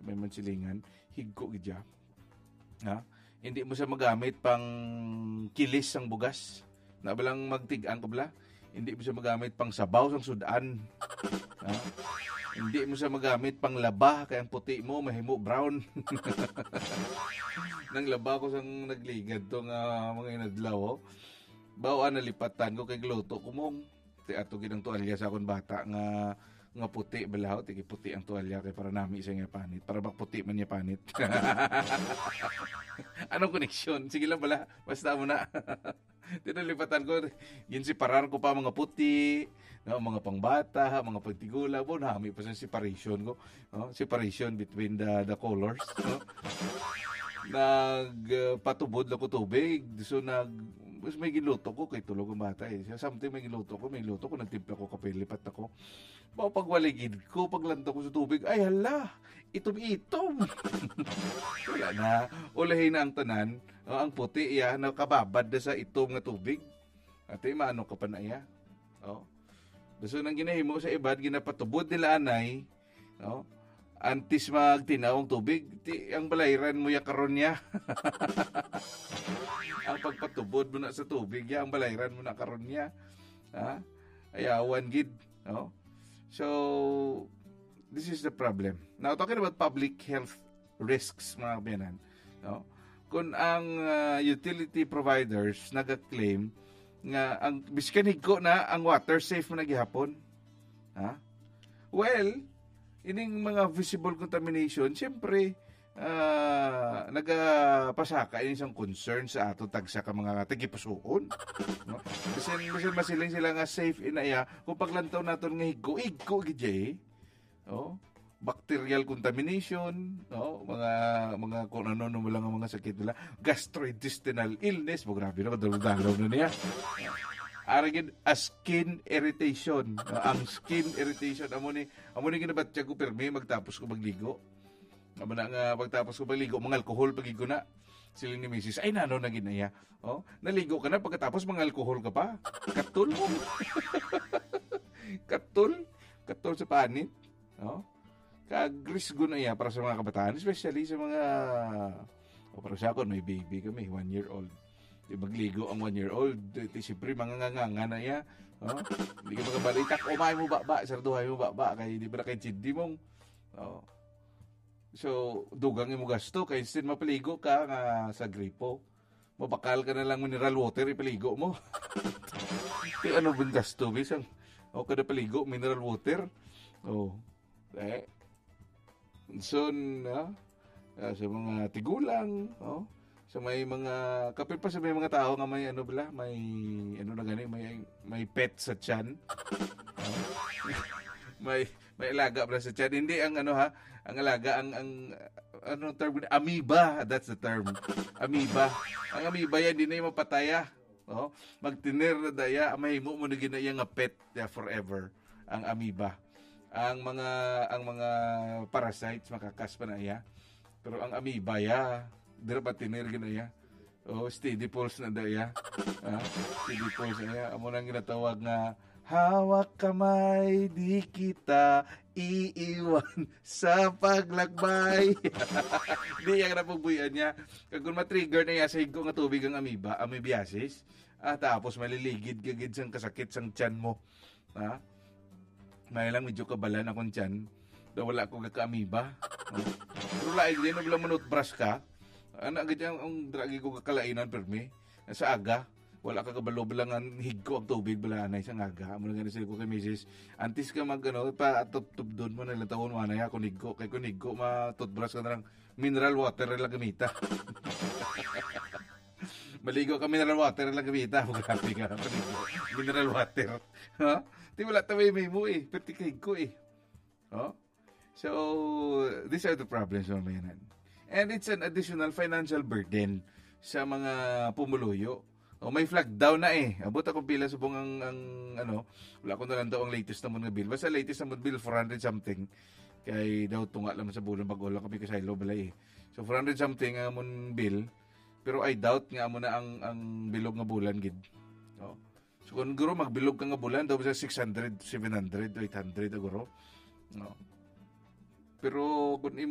may mansilingan, higko gidya. Ha? Hindi mo siya magamit pang kilis ang bugas. Na balang magtigaan ko bala. Hindi mo siya magamit pang sabaw sang sudan. Ha? Hindi mo siya magamit pang laba kaya ang puti mo mahimo brown. Nang laba ko sang nagligad to nga mga inadlaw. Oh. Bawaan nalipatan ko kay gluto ko mong ti ato ginang tuwalya sa akong bata nga puti balaw ti puti ang tuwalya kay para nami isa nga panit para magputi man niya panit. Anong koneksyon? Sige lang bala, basta mo na. Tinalipatan ko, yun si parar ko pa mga puti, no, mga pangbata, mga pagtigula, nami pa sa separation ko, no? Separation between the colors, no? Nagpatubod lang ko tubig, so mas may giluto ko kay tulog ang bata eh. Something may giluto ko, nagtimpla ko kape, lipat ako. Pagwaligid ko, paglanto ko sa tubig, ay hala, itom-itom. Wala na, ulahin na ang tanan, ang puti iya, nakababad na sa itom nga tubig. Ate, maano ka pa na iya? Oh. So, nang ginahimo sa ibad, ginapatubod nila anay, no? Antis magtinawang tubig, ang balayran mo ya karon niya. Ang pagpatubod mo na sa tubig, ang balayran mo na karon niya. Ha? Ayawan gid, no? So, this is the problem. Now, talking about public health risks, mga kabiyanan, no? Kung ang utility providers nag-claim nga ang biskan higko na ang water safe mo na gihapon. Ha? Well, ining mga visible contamination, siyempre, nagapasaka ini isang concern sa ato tagsa ka mga tagipasuon. No? Bisan masiling sila nga safe inaya kung paglantaw naton nga higko gidjay. Oh, bacterial contamination, no? Mga kung ano mo lang ang mga sakit nila, gastrointestinal illness, mo grabe na kadalo-dalo na niya. Aragin a skin irritation. Ang skin irritation amo ni ginabatya ko permi magtapos ko magligo. Amo na nga pagtapos ko magligo, mga alcohol pagigo na. Sila ni Mrs. Ay nano na ginaya. Oh, naligo ka na pagkatapos mga alcohol ka pa. Katul mo. Katul sa panit. Oh. Kagrisgo na iya para sa mga kabataan, especially sa mga para sa ako may baby kami, 1 year old. Di magligo ang 1 year old, siyempre manganganga na iya. Oh, hindi ka magabalitak, umay mo ba, sarduhay mo ba, kay di ba na kay chindi mong. Oh. So, dugang mo gasto, kay sin mapaligo ka nga sa gripo. Mabakal ka na lang mineral water, ipaligo mo. Kaya ano bang gasto, bisang? O, kada paligo, mineral water. Oh. So, sa mga tigulang, oh, sa may mga kapit pa sa may mga tao nga may ano bala, may ano na gani, may pet sa tiyan. may alaga bala sa tiyan. Hindi ang ano ha, ang alaga ang ano term, amoeba, that's the term. Amoeba. Ang amoeba yan di na yung mapataya. Oh, magtiner na daya, mahimo mo na ginaya nga pet forever ang amoeba. Ang mga parasites makakas pa na iya. Pero ang amoeba ya, dira pa tinir ginaya. Oh, steady pulse na daya. Steady pulse na iya. Amo nang ginatawag nga hawak kamay di kita iiwan sa paglakbay. Di yang napagbuyan niya. Kung ma-trigger na iya sa higko nga tubig ang amoeba, amoebiasis, tapos maliligid kagid sang kasakit sang tiyan mo. Ha? May lang medyo kabalan akong tiyan. Daw wala ko kaka-amoeba. Pero laig din, naglang manutbrush ka. Agad ang dragi ko kakalainan, permi. Sa aga, wala ka kabalo bilangan higko ang tubig bilanay sa aga. Muna nga sila ko kay Mrs. Antis ka pa-tup-tup doon mo na ilang taon mo na kunigo. Kay kunigo, ma-toothbrush ka na lang mineral water lang gamita. Maligo ka mineral water lang gamita. Grabe ka, mineral water. Ha? Di wala taway may mo eh. Pertikig ko eh. Oh? So, these are the problems, mamayanan. And it's an additional financial burden sa mga pumuluyo. O may flag down na eh. Abot akong pila sa ang ano, wala ko na lang daw ang latest na mga bill. Basta latest na bill, 400 something. Kay daw tunga lang sa bulan bago kami kasaylo balay eh. So, 400 something ang amon bill. Pero I doubt nga mo na ang bilog nga bulan gid. Oh. So kung guro magbilog ka nga bulan daw sa 600, 700, 800 guro. No. Pero kung